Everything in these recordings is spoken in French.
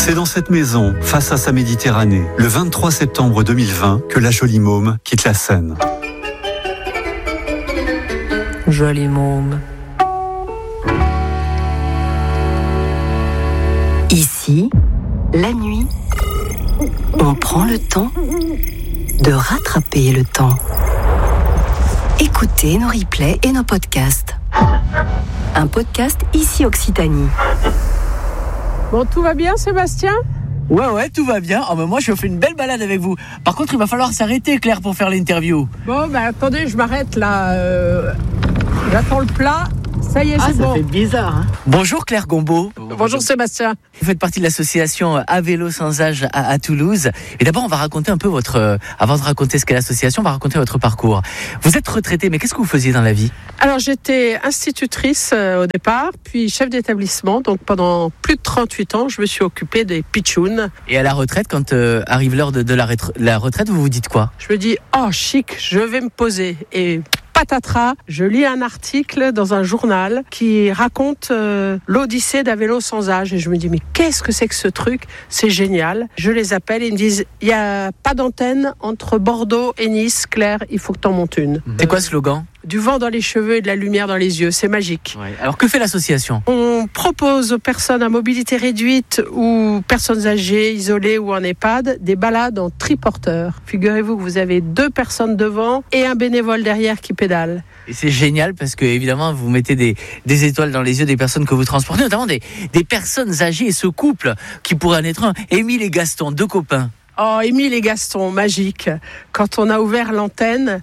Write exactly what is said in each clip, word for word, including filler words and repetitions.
C'est dans cette maison, face à sa Méditerranée, le vingt-trois septembre deux mille vingt, que la jolie môme quitte la Seine. Jolie môme. Ici, la nuit, on prend le temps de rattraper le temps. Écoutez nos replays et nos podcasts. Un podcast Ici Occitanie. Bon, tout va bien, Sébastien ? Ouais, ouais, tout va bien. Oh, mais moi, je fais une belle balade avec vous. Par contre, il va falloir s'arrêter, Claire, pour faire l'interview. Bon, ben attendez, je m'arrête là. Euh... J'attends le plat. Ça y est, ah, c'est ça bon. fait bizarre, hein. Bonjour Claire Gombaud. Bonjour Sébastien. Vous faites partie de l'association À Vélo Sans Âge à, à Toulouse. Et d'abord, on va raconter un peu votre... Euh, avant de raconter ce qu'est l'association, on va raconter votre parcours. Vous êtes retraitée, mais qu'est-ce que vous faisiez dans la vie ? Alors, j'étais institutrice euh, au départ, puis chef d'établissement. Donc, pendant plus de trente-huit ans, je me suis occupée des pitchouns. Et à la retraite, quand euh, arrive l'heure de, de la, rétro- la retraite, vous vous dites quoi ? Je me dis, oh, chic, je vais me poser. Et... patatras, je lis un article dans un journal qui raconte euh, l'Odyssée d'À Vélo Sans Âge et je me dis mais qu'est-ce que c'est que ce truc ? C'est génial. Je les appelle et ils me disent il y a pas d'antenne entre Bordeaux et Nice, Claire, il faut que t'en montes une. C'est quoi le slogan ? Du vent dans les cheveux et de la lumière dans les yeux, c'est magique. Ouais. Alors que fait l'association ? On propose aux personnes à mobilité réduite ou personnes âgées, isolées ou en EHPAD, des balades en triporteur. Figurez-vous que vous avez deux personnes devant et un bénévole derrière qui pédale. Et c'est génial parce que évidemment vous mettez des, des étoiles dans les yeux des personnes que vous transportez, notamment des, des personnes âgées et ce couple qui pourrait en être un. Émile et Gaston, deux copains. Oh, Émile et Gaston, magique. Quand on a ouvert l'antenne,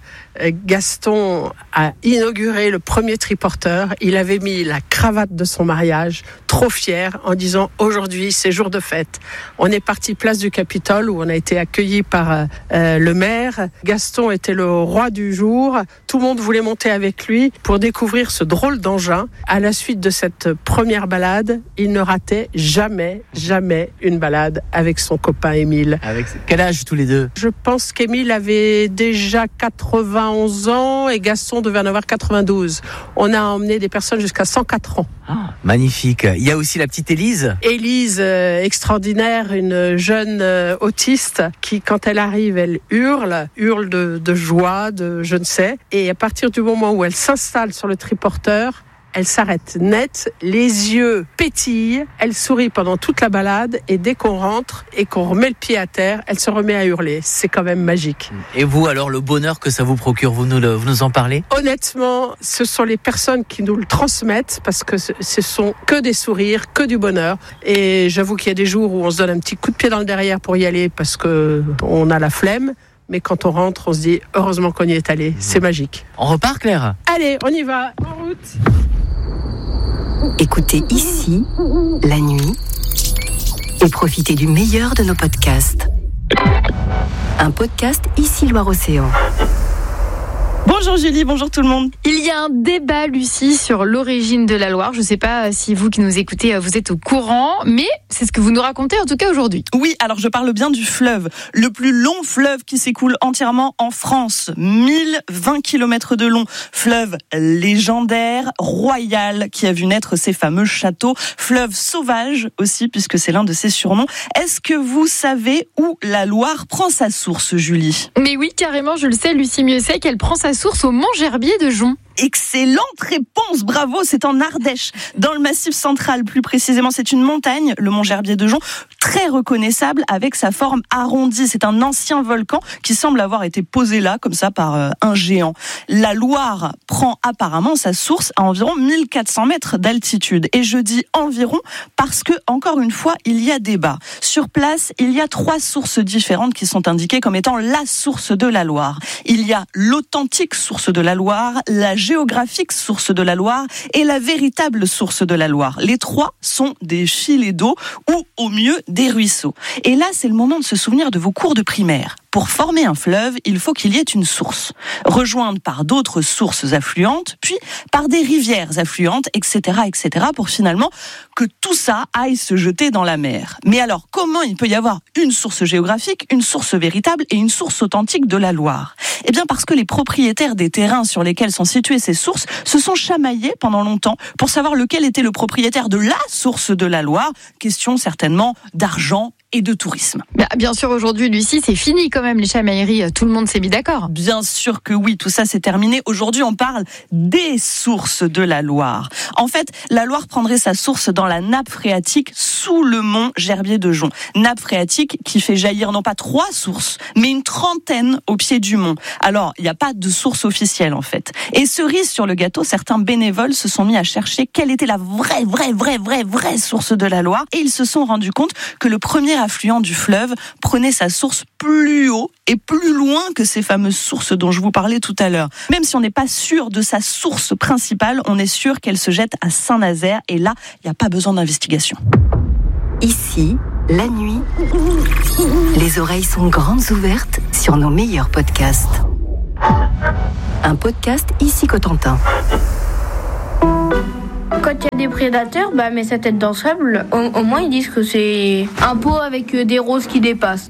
Gaston a inauguré le premier triporteur. Il avait mis la cravate de son mariage, trop fier, en disant « Aujourd'hui, c'est jour de fête ». On est parti place du Capitole où on a été accueillis par euh, le maire. Gaston était le roi du jour. Tout le monde voulait monter avec lui pour découvrir ce drôle d'engin. À la suite de cette première balade, il ne ratait jamais, jamais une balade avec son copain Émile. Avec quel âge tous les deux ? Je pense qu'Émile avait déjà quatre-vingt-onze ans et Gaston devait en avoir quatre-vingt-douze. On a emmené des personnes jusqu'à cent quatre ans. Ah, magnifique. Il y a aussi la petite Élise. Élise, euh, extraordinaire, une jeune euh, autiste qui, quand elle arrive, elle hurle, hurle de, de joie, de je ne sais. Et à partir du moment où elle s'installe sur le triporteur, elle s'arrête net, les yeux pétillent, elle sourit pendant toute la balade et dès qu'on rentre et qu'on remet le pied à terre, elle se remet à hurler. C'est quand même magique. Et vous, alors, le bonheur que ça vous procure, vous nous, le, vous nous en parlez ? Honnêtement, ce sont les personnes qui nous le transmettent parce que ce sont que des sourires, que du bonheur. Et j'avoue qu'il y a des jours où on se donne un petit coup de pied dans le derrière pour y aller parce qu'on a la flemme. Mais quand on rentre, on se dit heureusement qu'on y est allé. C'est magique. On repart, Claire ? Allez, on y va. En route. Écoutez Ici, la nuit, et profitez du meilleur de nos podcasts. Un podcast Ici Loire-Océan. Bonjour Julie, bonjour tout le monde. Il y a un débat, Lucie, sur l'origine de la Loire. Je ne sais pas si vous qui nous écoutez, vous êtes au courant, mais c'est ce que vous nous racontez en tout cas aujourd'hui. Oui, alors je parle bien du fleuve, le plus long fleuve qui s'écoule entièrement en France. mille vingt kilomètres de long, fleuve légendaire, royal, qui a vu naître ces fameux châteaux. Fleuve sauvage aussi, puisque c'est l'un de ses surnoms. Est-ce que vous savez où la Loire prend sa source, Julie ? Mais oui, carrément, je le sais, Lucie mieux sait qu'elle prend sa source au Mont-Gerbier de Jonc. Excellente réponse, bravo, c'est en Ardèche, dans le Massif central plus précisément. C'est une montagne, le Mont Gerbier de Jonc, très reconnaissable avec sa forme arrondie. C'est un ancien volcan qui semble avoir été posé là, comme ça, par euh, un géant. La Loire prend apparemment sa source à environ mille quatre cents mètres d'altitude. Et je dis environ parce que, encore une fois, il y a débat. Sur place, il y a trois sources différentes qui sont indiquées comme étant la source de la Loire. Il y a l'authentique source de la Loire, la géographique source de la Loire et la véritable source de la Loire. Les trois sont des filets d'eau ou au mieux des ruisseaux. Et là, c'est le moment de se souvenir de vos cours de primaire. Pour former un fleuve, il faut qu'il y ait une source, rejointe par d'autres sources affluentes, puis par des rivières affluentes, et cetera, et cetera, pour finalement que tout ça aille se jeter dans la mer. Mais alors, comment il peut y avoir une source géographique, une source véritable et une source authentique de la Loire ? Eh bien parce que les propriétaires des terrains sur lesquels sont situées ces sources se sont chamaillés pendant longtemps pour savoir lequel était le propriétaire de la source de la Loire. Question certainement d'argent et de tourisme. Bah, bien sûr, aujourd'hui, Lucie, c'est fini quand même, les chamailleries. Tout le monde s'est mis d'accord. Bien sûr que oui, tout ça c'est terminé. Aujourd'hui, on parle des sources de la Loire. En fait, la Loire prendrait sa source dans la nappe phréatique sous le mont Gerbier de Jonc. Nappe phréatique qui fait jaillir non pas trois sources, mais une trentaine au pied du mont. Alors, il n'y a pas de source officielle en fait. Et cerise sur le gâteau, certains bénévoles se sont mis à chercher quelle était la vraie, vraie, vraie, vraie, vraie source de la Loire. Et ils se sont rendus compte que le premier affluent du fleuve prenait sa source plus haut et plus loin que ces fameuses sources dont je vous parlais tout à l'heure. Même si on n'est pas sûr de sa source principale, on est sûr qu'elle se jette à Saint-Nazaire et là, il n'y a pas besoin d'investigation. Ici, la nuit, les oreilles sont grandes ouvertes sur nos meilleurs podcasts. Un podcast Ici Cotentin. Quand il y a des prédateurs, bah, met sa tête dans le sable, au, au moins ils disent que c'est un pot avec des roses qui dépassent.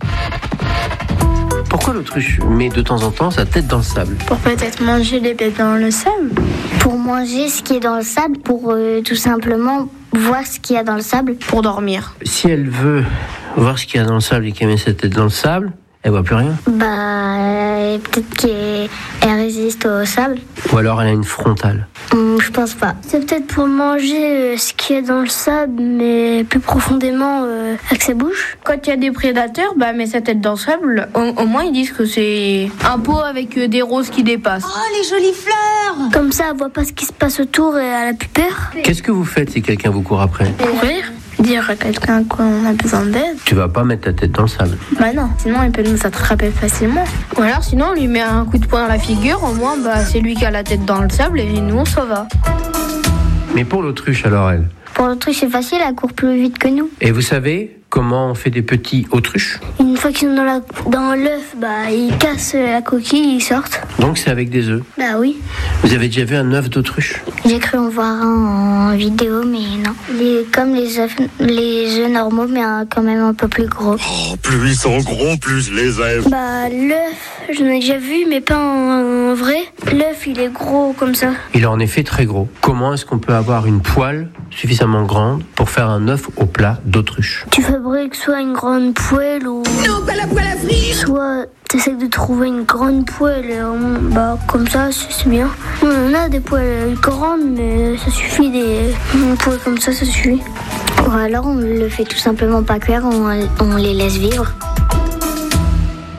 Pourquoi l'autruche met de temps en temps sa tête dans le sable ? Pour peut-être manger les bêtes dans le sable. Pour manger ce qui est dans le sable, pour euh, tout simplement voir ce qu'il y a dans le sable. Pour dormir. Si elle veut voir ce qu'il y a dans le sable et qu'elle met sa tête dans le sable, elle voit plus rien. Bah, euh, peut-être qu'elle elle résiste au sable. Ou alors elle a une frontale. Hum, je pense pas. C'est peut-être pour manger euh, ce qu'il y a dans le sable, mais plus profondément euh, avec sa bouche. Quand il y a des prédateurs, bah, met sa tête dans le sable, au, au moins ils disent que c'est un pot avec des roses qui dépassent. Oh, les jolies fleurs! Comme ça, elle voit pas ce qui se passe autour et elle a plus peur. Qu'est-ce que vous faites si quelqu'un vous court après ? Courir, dire à quelqu'un qu'on a besoin d'aide. Tu vas pas mettre ta tête dans le sable. Bah non, sinon il peut nous attraper facilement. Ou alors sinon on lui met un coup de poing dans la figure, au moins bah, c'est lui qui a la tête dans le sable et nous on s'en va. Mais pour l'autruche alors elle ? Pour l'autruche c'est facile, elle court plus vite que nous. Et vous savez comment on fait des petits autruches ? Une fois qu'ils sont dans, la, dans l'œuf, bah, ils cassent la coquille, ils sortent. Donc c'est avec des œufs ? Bah oui. Vous avez déjà vu un œuf d'autruche ? J'ai cru en voir un en vidéo, mais non. Il est comme les œufs, les œufs normaux, mais un, quand même un peu plus gros. Oh, plus ils sont gros, plus les aime. Bah l'œuf, j'en ai déjà vu, mais pas en, en vrai. L'œuf, il est gros comme ça. Il est en effet très gros. Comment est-ce qu'on peut avoir une poêle suffisamment grande pour faire un œuf au plat d'autruche ? Tu fabriques soit une grande poêle ou... Non, pas la poêle à frire! Soit t'essaies de trouver une grande poêle, et on, bah comme ça c'est bien. On a des poêles grandes, mais ça suffit, des une poêle comme ça, ça suffit. Ou alors on le fait tout simplement pas cuire, on, on les laisse vivre.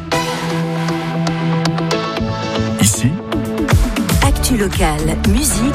Ici, actu locale, musique